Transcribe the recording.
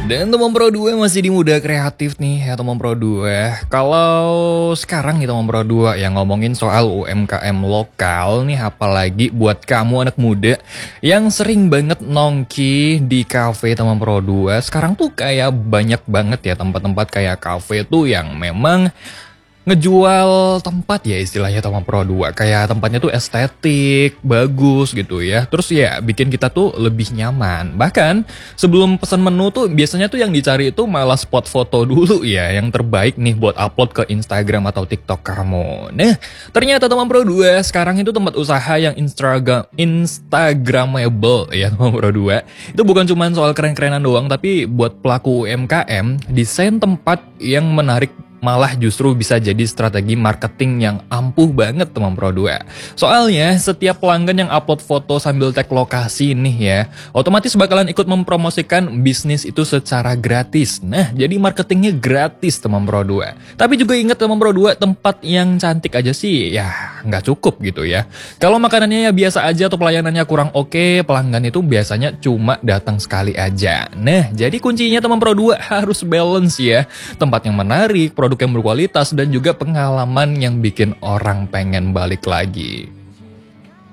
Dan teman Pro 2 masih di Muda Kreatif nih ya teman Pro 2. Kalau sekarang nih teman Pro 2 yang ngomongin soal UMKM lokal nih, apalagi buat kamu anak muda yang sering banget nongki di cafe teman Pro 2. Sekarang tuh kayak banyak banget ya tempat-tempat kayak cafe tuh yang memang ngejual tempat ya istilahnya teman Pro 2. Kayak tempatnya tuh estetik, bagus gitu ya. Terus ya bikin kita tuh lebih nyaman. Bahkan sebelum pesan menu tuh biasanya tuh yang dicari itu malah spot foto dulu ya, yang terbaik nih buat upload ke Instagram atau TikTok kamu. Nah, ternyata teman Pro 2 sekarang itu tempat usaha yang Instagramable ya teman Pro 2. Itu bukan cuma soal keren-kerenan doang, tapi buat pelaku UMKM, desain tempat yang menarik malah justru bisa jadi strategi marketing yang ampuh banget teman Pro 2. Soalnya setiap pelanggan yang upload foto sambil tag lokasi nih ya, otomatis bakalan ikut mempromosikan bisnis itu secara gratis. Nah, jadi marketingnya gratis teman Pro 2. Tapi juga ingat teman Pro 2, tempat yang cantik aja sih ya nggak cukup gitu ya. Kalau makanannya ya biasa aja atau pelayanannya kurang oke, pelanggan itu biasanya cuma datang sekali aja. Nah, jadi kuncinya teman Pro 2 harus balance ya. Tempat yang menarik, produk yang berkualitas, dan juga pengalaman yang bikin orang pengen balik lagi.